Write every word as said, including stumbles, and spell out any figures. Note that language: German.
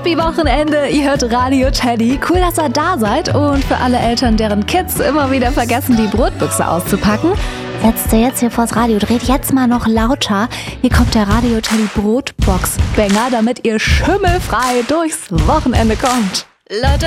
Happy Wochenende, ihr hört Radio Teddy. Cool, dass ihr da seid. Und für alle Eltern, deren Kids immer wieder vergessen, die Brotbüchse auszupacken, setzt ihr jetzt hier vors Radio, dreht jetzt mal noch lauter. Hier kommt der Radio Teddy Brotbox-Banger, damit ihr schimmelfrei durchs Wochenende kommt. Leute,